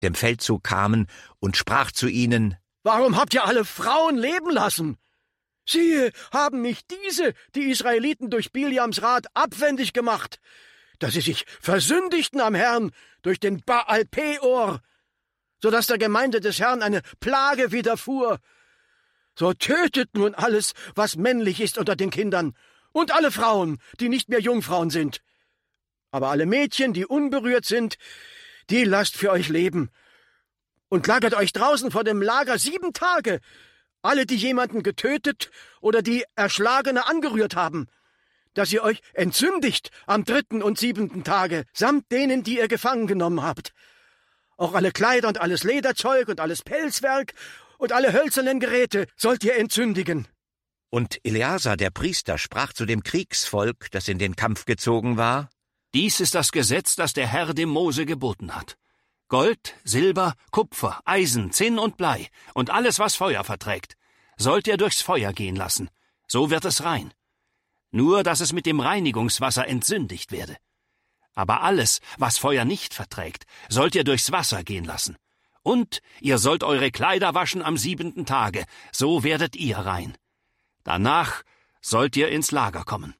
dem Feldzug kamen, und sprach zu ihnen: Warum habt ihr alle Frauen leben lassen? Siehe, haben mich die Israeliten durch Biljams Rat abwendig gemacht, dass sie sich versündigten am Herrn durch den Baal Peor, so dass der Gemeinde des Herrn eine Plage widerfuhr. So tötet nun alles, was männlich ist unter den Kindern, und alle Frauen, die nicht mehr Jungfrauen sind. Aber alle Mädchen, die unberührt sind, die lasst für euch leben. Und lagert euch draußen vor dem Lager 7 Tage, alle, die jemanden getötet oder die Erschlagene angerührt haben, dass ihr euch entsündigt am 3. und 7. Tage, samt denen, die ihr gefangen genommen habt. Auch alle Kleider und alles Lederzeug und alles Pelzwerk und alle hölzernen Geräte sollt ihr entsündigen. Und Eleazar der Priester sprach zu dem Kriegsvolk, das in den Kampf gezogen war: Dies ist das Gesetz, das der Herr dem Mose geboten hat. Gold, Silber, Kupfer, Eisen, Zinn und Blei und alles, was Feuer verträgt, sollt ihr durchs Feuer gehen lassen, so wird es rein. Nur, dass es mit dem Reinigungswasser entsündigt werde. Aber alles, was Feuer nicht verträgt, sollt ihr durchs Wasser gehen lassen. Und ihr sollt eure Kleider waschen am 7. Tage, so werdet ihr rein. Danach sollt ihr ins Lager kommen.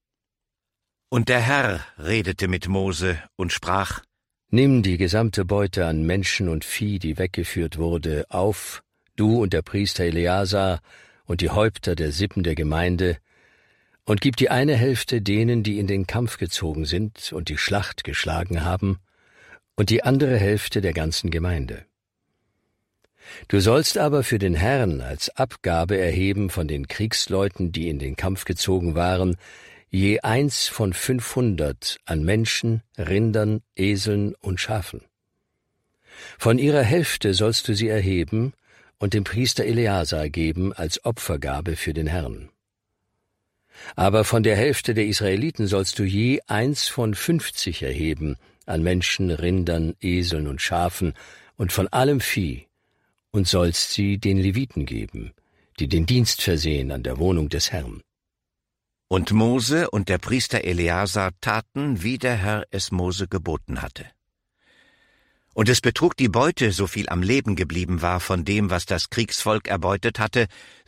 Und der Herr redete mit Mose und sprach: Nimm die gesamte Beute an Menschen und Vieh, die weggeführt wurde, auf, du und der Priester Eleazar und die Häupter der Sippen der Gemeinde, und gib die eine Hälfte denen, die in den Kampf gezogen sind und die Schlacht geschlagen haben, und die andere Hälfte der ganzen Gemeinde. Du sollst aber für den Herrn als Abgabe erheben von den Kriegsleuten, die in den Kampf gezogen waren, je 1 von 500 an Menschen, Rindern, Eseln und Schafen. Von ihrer Hälfte sollst du sie erheben und dem Priester Eleazar geben als Opfergabe für den Herrn. Aber von der Hälfte der Israeliten sollst du je 1 von 50 erheben an Menschen, Rindern, Eseln und Schafen und von allem Vieh, und sollst sie den Leviten geben, die den Dienst versehen an der Wohnung des Herrn. Und Mose und der Priester Eleazar taten, wie der Herr es Mose geboten hatte. Und es betrug die Beute, so viel am Leben geblieben war von dem, was das Kriegsvolk erbeutet hatte,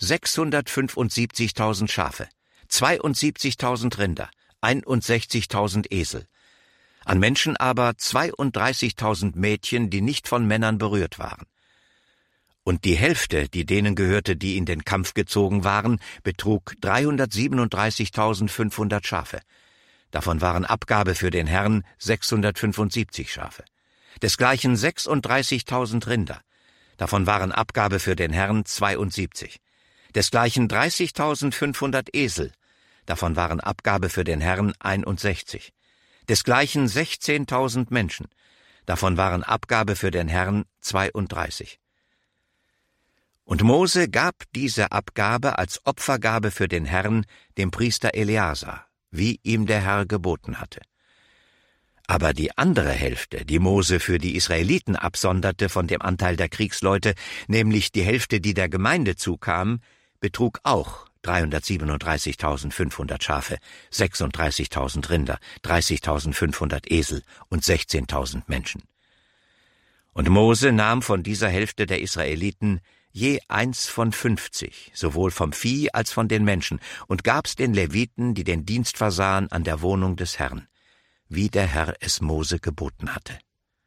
675.000 Schafe, 72.000 Rinder, 61.000 Esel. An Menschen aber 32.000 Mädchen, die nicht von Männern berührt waren. Und die Hälfte, die denen gehörte, die in den Kampf gezogen waren, betrug 337.500 Schafe. Davon waren Abgabe für den Herrn 675 Schafe. Desgleichen 36.000 Rinder. Davon waren Abgabe für den Herrn 72. Desgleichen 30.500 Esel. Davon waren Abgabe für den Herrn 61. Desgleichen 16.000 Menschen. Davon waren Abgabe für den Herrn 32. Und Mose gab diese Abgabe als Opfergabe für den Herrn dem Priester Eleazar, wie ihm der Herr geboten hatte. Aber die andere Hälfte, die Mose für die Israeliten absonderte von dem Anteil der Kriegsleute, nämlich die Hälfte, die der Gemeinde zukam, betrug auch 337.500 Schafe, 36.000 Rinder, 30.500 Esel und 16.000 Menschen. Und Mose nahm von dieser Hälfte der Israeliten je 1 von 50, sowohl vom Vieh als von den Menschen, und gab's den Leviten, die den Dienst versahen an der Wohnung des Herrn, wie der Herr es Mose geboten hatte.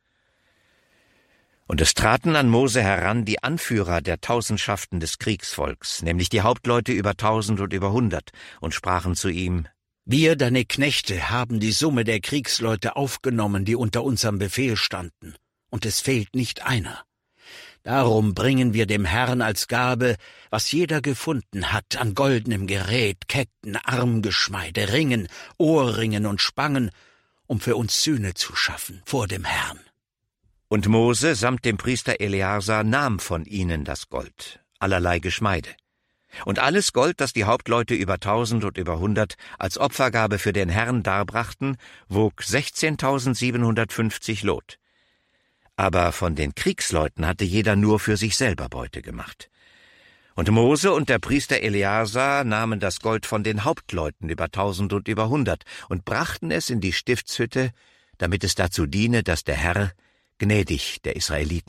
Und es traten an Mose heran die Anführer der Tausendschaften des Kriegsvolks, nämlich die Hauptleute über 1000 und über 100, und sprachen zu ihm: Wir, deine Knechte, haben die Summe der Kriegsleute aufgenommen, die unter unserem Befehl standen, und es fehlt nicht einer. Darum bringen wir dem Herrn als Gabe, was jeder gefunden hat, an goldenem Gerät, Ketten, Armgeschmeide, Ringen, Ohrringen und Spangen, um für uns Sühne zu schaffen vor dem Herrn. Und Mose samt dem Priester Eleazar nahm von ihnen das Gold, allerlei Geschmeide. Und alles Gold, das die Hauptleute über 1000 und über 100 als Opfergabe für den Herrn darbrachten, wog 16.750 Lot. Aber von den Kriegsleuten hatte jeder nur für sich selber Beute gemacht. Und Mose und der Priester Eleazar nahmen das Gold von den Hauptleuten über 1000 und über 100 und brachten es in die Stiftshütte, damit es dazu diene, dass der Herr gnädig der Israeliten.